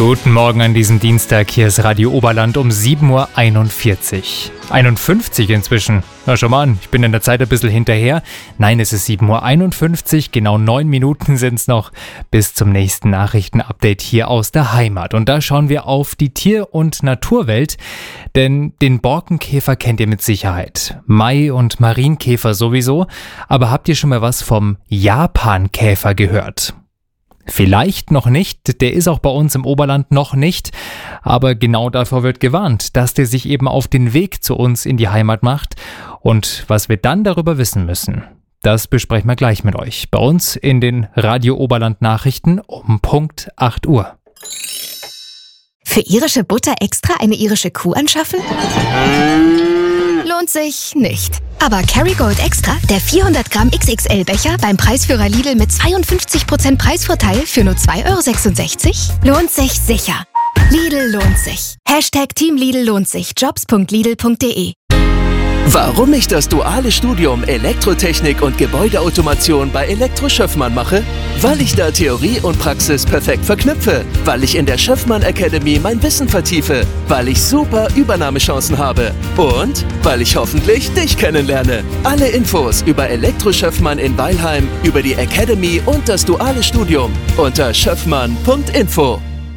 Guten Morgen an diesem Dienstag, hier ist Radio Oberland um 7.41 Uhr. 51 inzwischen. Na schau mal an, ich bin in der Zeit ein bisschen hinterher. Nein, es ist 7.51 Uhr, genau 9 Minuten sind es noch bis zum nächsten Nachrichtenupdate hier aus der Heimat. Und da schauen wir auf die Tier- und Naturwelt, denn den Borkenkäfer kennt ihr mit Sicherheit. Mai- und Marienkäfer sowieso, aber habt ihr schon mal was vom Japankäfer gehört? Vielleicht noch nicht, der ist auch bei uns im Oberland noch nicht, aber genau davor wird gewarnt, dass der sich eben auf den Weg zu uns in die Heimat macht. Und was wir dann darüber wissen müssen, das besprechen wir gleich mit euch bei uns in den Radio Oberland Nachrichten um Punkt 8 Uhr. Für irische Butter extra eine irische Kuh anschaffen? Lohnt sich nicht. Aber Kerrygold Extra, der 400 Gramm XXL-Becher beim Preisführer Lidl mit 52% Preisvorteil für nur 2,66 €, lohnt sich sicher. Lidl lohnt sich. Team Lidl lohnt sich. Jobs.lidl.de. Warum ich das duale Studium Elektrotechnik und Gebäudeautomation bei Elektro Schöffmann mache? Weil ich da Theorie und Praxis perfekt verknüpfe. Weil ich in der Schöffmann Academy mein Wissen vertiefe. Weil ich super Übernahmechancen habe. Und weil ich hoffentlich dich kennenlerne. Alle Infos über Elektro Schöffmann in Weilheim, über die Academy und das duale Studium unter schöffmann.info.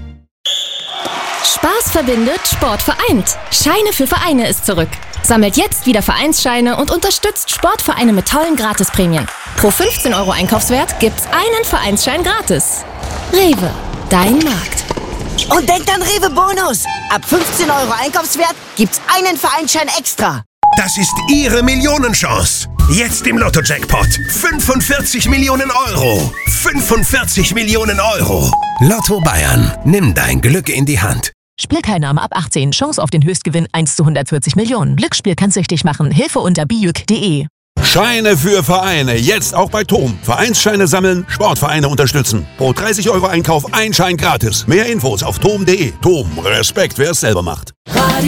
Spaß verbindet, Sport vereint. Scheine für Vereine ist zurück. Sammelt jetzt wieder Vereinsscheine und unterstützt Sportvereine mit tollen Gratisprämien. Pro 15 € Einkaufswert gibt's einen Vereinsschein gratis. Rewe, dein Markt. Und denkt an Rewe Bonus. Ab 15 € Einkaufswert gibt's einen Vereinsschein extra. Das ist Ihre Millionenchance. Jetzt im Lotto-Jackpot. 45 Millionen €. 45 Millionen €. Lotto Bayern. Nimm dein Glück in die Hand. Spielteilnahme ab 18. Chance auf den Höchstgewinn 1 zu 140 Millionen. Glücksspiel kann süchtig machen. Hilfe unter bijuk.de. Scheine für Vereine. Jetzt auch bei TOM. Vereinsscheine sammeln, Sportvereine unterstützen. Pro 30 € Einkauf ein Schein gratis. Mehr Infos auf tom.de. TOM. Respekt, wer es selber macht.